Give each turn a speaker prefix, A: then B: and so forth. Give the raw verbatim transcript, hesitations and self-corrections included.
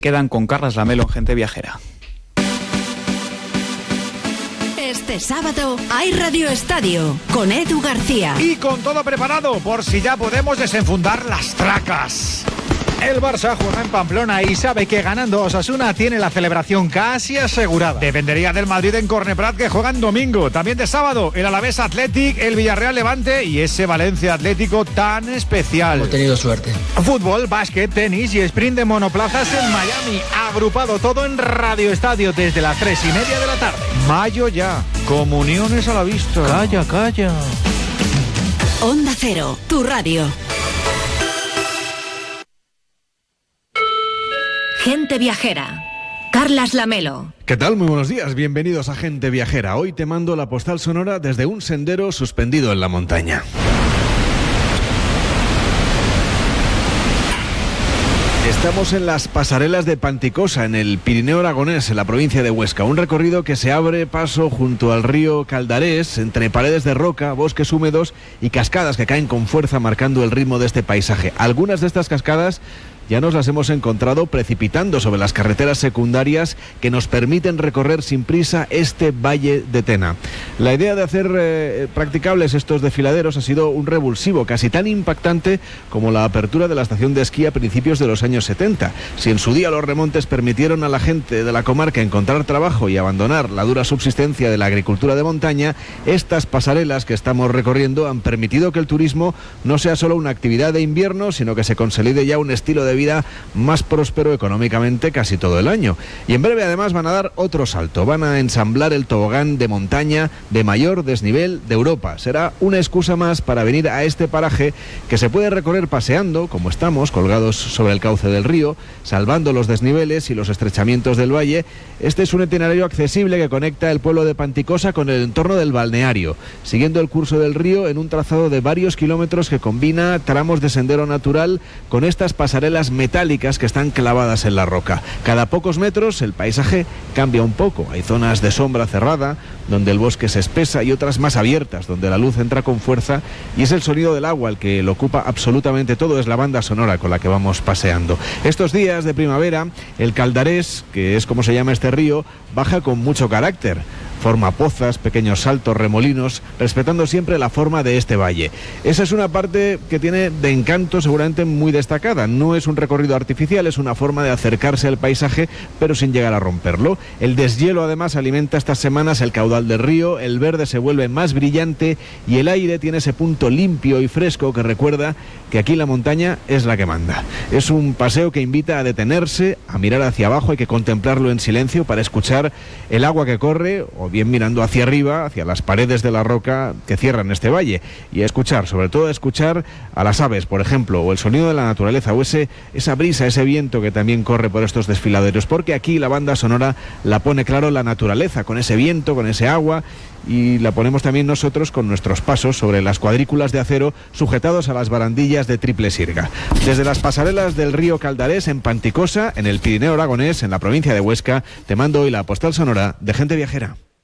A: Quedan con Carlas Lamelo en Gente Viajera.
B: Este sábado hay Radio Estadio con Edu García.
C: Y con todo preparado por si ya podemos desenfundar las tracas. El Barça juega en Pamplona y sabe que ganando Osasuna tiene la celebración casi asegurada. Dependería del Madrid en Corneprat, que juegan domingo. También de sábado el Alavés Athletic, el Villarreal Levante y ese Valencia Atlético tan especial.
D: Hemos tenido suerte.
C: Fútbol, básquet, tenis y sprint de monoplazas en Miami. Agrupado todo en Radio Estadio desde las tres y media de la tarde. Mayo ya. Comuniones a la vista.
A: Calla, calla.
B: Onda Cero, tu radio. Gente Viajera. Carlas Lamelo.
E: ¿Qué tal? Muy buenos días. Bienvenidos a Gente Viajera. Hoy te mando la postal sonora desde un sendero suspendido en la montaña. Estamos en las pasarelas de Panticosa, en el Pirineo aragonés, en la provincia de Huesca. Un recorrido que se abre paso junto al río Caldarés, entre paredes de roca, bosques húmedos y cascadas que caen con fuerza marcando el ritmo de este paisaje. Algunas de estas cascadas ya nos las hemos encontrado precipitando sobre las carreteras secundarias que nos permiten recorrer sin prisa este valle de Tena. La idea de hacer eh, practicables estos desfiladeros ha sido un revulsivo casi tan impactante como la apertura de la estación de esquí a principios de los años setenta. Si en su día los remontes permitieron a la gente de la comarca encontrar trabajo y abandonar la dura subsistencia de la agricultura de montaña, estas pasarelas que estamos recorriendo han permitido que el turismo no sea solo una actividad de invierno, sino que se consolide ya un estilo de vida vida más próspero económicamente casi todo el año. Y en breve además van a dar otro salto, van a ensamblar el tobogán de montaña de mayor desnivel de Europa. Será una excusa más para venir a este paraje que se puede recorrer paseando, como estamos, colgados sobre el cauce del río, salvando los desniveles y los estrechamientos del valle. Este es un itinerario accesible que conecta el pueblo de Panticosa con el entorno del balneario, siguiendo el curso del río en un trazado de varios kilómetros que combina tramos de sendero natural con estas pasarelas metálicas que están clavadas en la roca. Cada pocos metros el paisaje cambia un poco. Hay zonas de sombra cerrada, donde el bosque se espesa, y otras más abiertas, donde la luz entra con fuerza, y es el sonido del agua el que lo ocupa absolutamente todo. Es la banda sonora con la que vamos paseando. Estos días de primavera, el Caldarés, que es como se llama este río, baja con mucho carácter. Forma pozas, pequeños saltos, remolinos, respetando siempre la forma de este valle. Esa es una parte que tiene de encanto seguramente muy destacada. No es un recorrido artificial, es una forma de acercarse al paisaje, pero sin llegar a romperlo. El deshielo además alimenta estas semanas el caudal del río, el verde se vuelve más brillante y el aire tiene ese punto limpio y fresco que recuerda que aquí la montaña es la que manda. Es un paseo que invita a detenerse, a mirar hacia abajo, hay que contemplarlo en silencio para escuchar el agua que corre, o bien mirando hacia arriba, hacia las paredes de la roca que cierran este valle, y a escuchar, sobre todo a escuchar a las aves, por ejemplo, o el sonido de la naturaleza, o ese, esa brisa, ese viento que también corre por estos desfiladeros, porque aquí la banda sonora la pone claro la naturaleza, con ese viento, con ese agua, y la ponemos también nosotros con nuestros pasos sobre las cuadrículas de acero sujetados a las barandillas de triple sirga. Desde las pasarelas del río Caldarés en Panticosa, en el Pirineo aragonés, en la provincia de Huesca, te mando hoy la postal sonora de Gente Viajera.